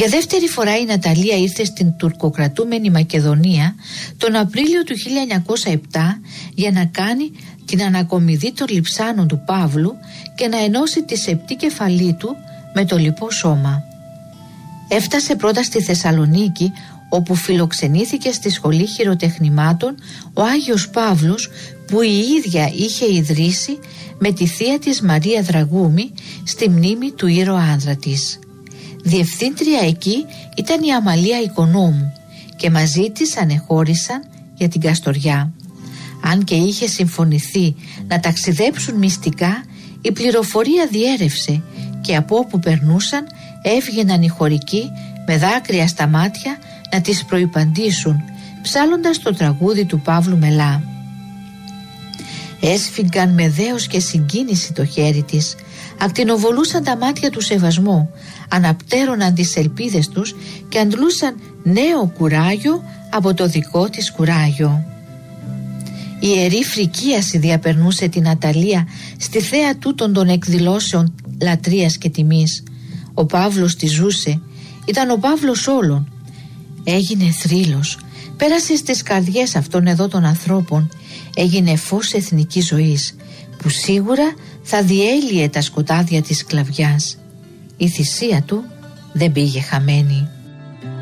Για δεύτερη φορά η Ναταλία ήρθε στην τουρκοκρατούμενη Μακεδονία τον Απρίλιο του 1907 για να κάνει την ανακομιδή των λειψάνων του Παύλου και να ενώσει τη σεπτή κεφαλή του με το λοιπό σώμα. Έφτασε πρώτα στη Θεσσαλονίκη, όπου φιλοξενήθηκε στη Σχολή Χειροτεχνημάτων ο Άγιος Παύλος, που η ίδια είχε ιδρύσει με τη θεία της Μαρία Δραγούμη στη μνήμη του ήρωα άνδρα της. Διευθύντρια εκεί ήταν η Αμαλία Οικονόμου και μαζί της ανεχώρησαν για την Καστοριά. Αν και είχε συμφωνηθεί να ταξιδέψουν μυστικά, η πληροφορία διέρευσε και από όπου περνούσαν έβγαιναν οι χωρικοί με δάκρυα στα μάτια να τις προϋπαντήσουν, ψάλλοντας το τραγούδι του Παύλου Μελά. Έσφιγγαν με δέος και συγκίνηση το χέρι της, ακτινοβολούσαν τα μάτια του σεβασμού, αναπτέρωναν τις ελπίδες τους και αντλούσαν νέο κουράγιο από το δικό της κουράγιο. Η ιερή φρικίαση διαπερνούσε την Ναταλία στη θέα τούτων των εκδηλώσεων λατρείας και τιμής. Ο Παύλος τη ζούσε, ήταν ο Παύλος όλων. Έγινε θρύλος, πέρασε στις καρδιές αυτών εδώ των ανθρώπων, έγινε φως εθνικής ζωής που σίγουρα θα διέλυε τα σκοτάδια της σκλαβιάς. Η θυσία του δεν πήγε χαμένη.